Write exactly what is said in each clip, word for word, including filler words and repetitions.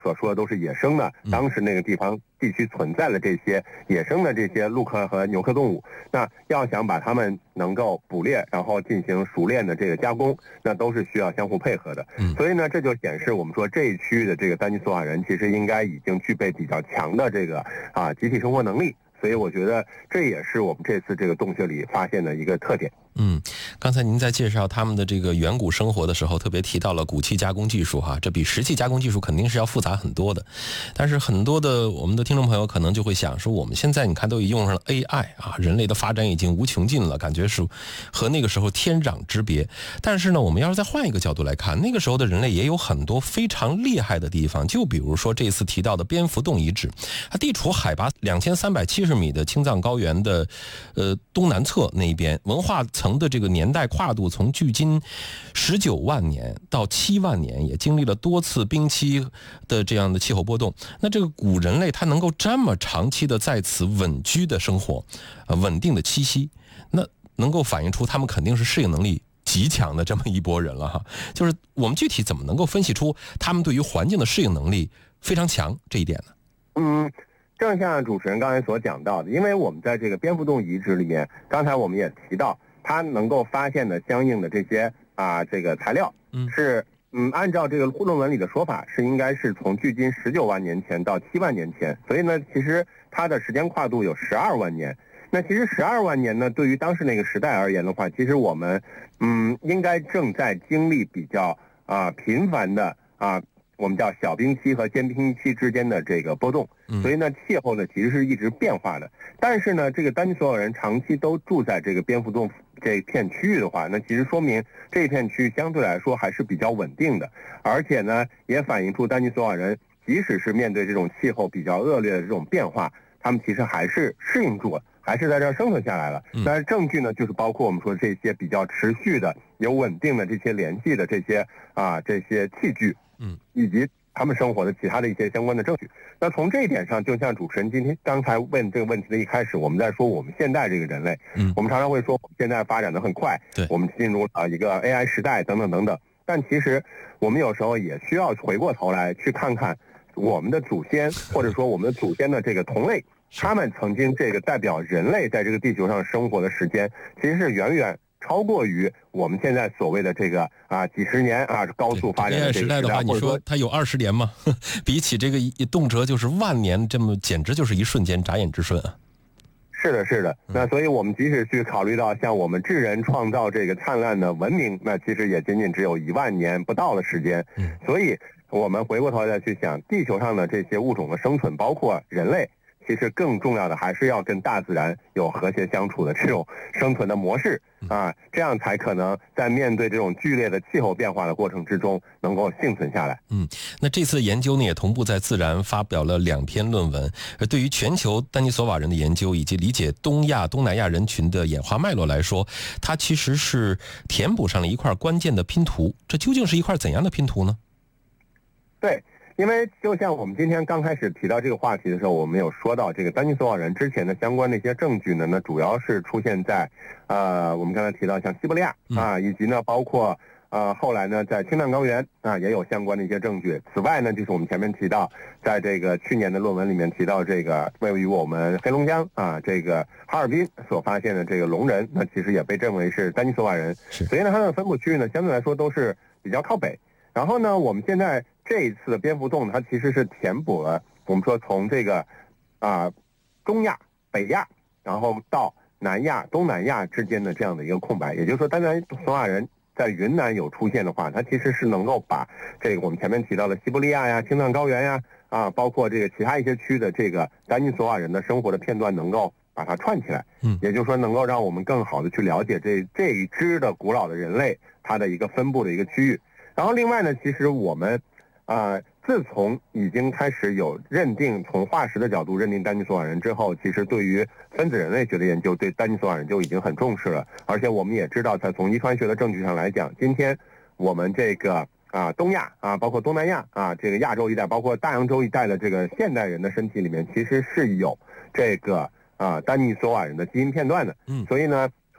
所说的都是野生的，当时那个地方地区存在了这些野生的这些陆科和牛科动物，那要想把它们能够捕猎，然后进行熟练的这个加工，那都是需要相互配合的。 嗯， 所以呢，这就显示我们说这一区域的这个丹尼索瓦人其实应该已经具备比较强的这个啊集体生活能力。所以我觉得这也是我们这次这个洞穴里发现的一个特点。 嗯，刚才您在介绍他们的这个远古生活的时候，特别提到了骨器加工技术哈，这比石器加工技术肯定是要复杂很多的。但是很多的我们的听众朋友可能就会想说，我们现在你看都已用上了 A I 啊，人类的发展已经无穷尽了，感觉是和那个时候天壤之别。但是呢，我们要是再换一个角度来看，那个时候的人类也有很多非常厉害的地方，就比如说这次提到的蝙蝠洞遗址，它地处海拔两千三百七十米的青藏高原的呃东南侧那边，文化层的这个年代跨度从距今十九万年到七万年，也经历了多次冰期的这样的气候波动。那这个古人类他能够这么长期的在此稳居的生活，呃，稳定的栖息，那能够反映出他们肯定是适应能力极强的这么一拨人了哈。就是我们具体怎么能够分析出他们对于环境的适应能力非常强这一点呢？ 嗯。正像主持人刚才所讲到的，因为我们在这个蝙蝠洞遗址里面，刚才我们也提到，它能够发现的相应的这些啊这个材料， 嗯， 是嗯按照这个论文里的说法，是应该是从距今十九万年前到七万年前，所以呢，其实它的时间跨度有十二万年。那其实十二万年呢，对于当时那个时代而言的话，其实我们嗯应该正在经历比较啊频繁的啊。我们叫小冰期和间冰期之间的这个波动，所以呢，气候呢其实是一直变化的。但是呢，这个丹尼索瓦人长期都住在这个蝙蝠洞这片区域的话，那其实说明这一片区域相对来说还是比较稳定的，而且呢，也反映出丹尼索瓦人即使是面对这种气候比较恶劣的这种变化，他们其实还是适应住了，还是在这儿生存下来了。但是证据呢，就是包括我们说这些比较持续的、有稳定的这些联系的这些啊这些器具。 嗯， 以及他们生活的其他的一些相关的证据。那从这一点上，就像主持人今天刚才问这个问题的一开始，我们在说我们现在这个人类， 嗯， 我们常常会说我们现在发展的很快， 对， 我们进入了一个 A I 时代等等等等。但其实我们有时候也需要回过头来去看看我们的祖先，或者说我们的祖先的这个同类，他们曾经这个代表人类在这个地球上生活的时间，其实是远远超过于我们现在所谓的这个啊几十年啊高速发展的这个时代。 时代的话，你说它有二十年吗？比起这个一动辄就是万年，这么简直就是一瞬间，眨眼之瞬啊！ 是的，是的。那所以我们即使去考虑到像我们智人创造这个灿烂的文明，那其实也仅仅只有一万年不到的时间。 嗯， 所以我们回过头来去想，地球上的这些物种的生存，包括人类。其实更重要的还是要跟大自然有和谐相处的这种生存的模式啊，这样才可能在面对这种剧烈的气候变化的过程之中能够幸存下来。 嗯，那这次研究呢也同步在《自然》发表了两篇论文，而对于全球丹尼索瓦人的研究以及理解东亚、东南亚人群的演化脉络来说，它其实是填补上了一块关键的拼图。这究竟是一块怎样的拼图呢？ 对。因为就像我们今天刚开始提到这个话题的时候，我们有说到这个丹尼索瓦人之前的相关的一些证据呢，那主要是出现在，呃，我们刚才提到像西伯利亚啊，以及呢包括呃后来呢在青藏高原啊也有相关的一些证据。此外呢，就是我们前面提到，在这个去年的论文里面提到这个位于我们黑龙江啊这个哈尔滨所发现的这个龙人，那其实也被认为是丹尼索瓦人。所以呢，它的分布区域呢相对来说都是比较靠北。然后呢，我们现在这一次的蝙蝠洞，它其实是填补了我们说从这个啊、呃、中亚、北亚，然后到南亚、东南亚之间的这样的一个空白。也就是说，丹尼索瓦人在云南有出现的话，它其实是能够把这个我们前面提到的西伯利亚呀、青藏高原呀啊，包括这个其他一些区的这个丹尼索瓦人的生活的片段，能够把它串起来。 嗯， 也就是说，能够让我们更好的去了解这这一支的古老的人类它的一个分布的一个区域。然后另外呢，其实我们啊、呃，自从已经开始有认定，从化石的角度认定丹尼索瓦人之后，其实对于分子人类学的研究，对丹尼索瓦人就已经很重视了。而且我们也知道，在从遗传学的证据上来讲，今天我们这个啊东亚啊，包括东南亚啊，这个亚洲一带，包括大洋洲一带的这个现代人的身体里面，其实是有这个啊丹尼索瓦人的基因片段的。 嗯， 所以呢。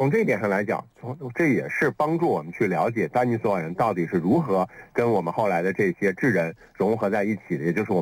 从这一点上来讲，从这也是帮助我们去了解丹尼索瓦人到底是如何跟我们后来的这些智人融合在一起的，也就是我们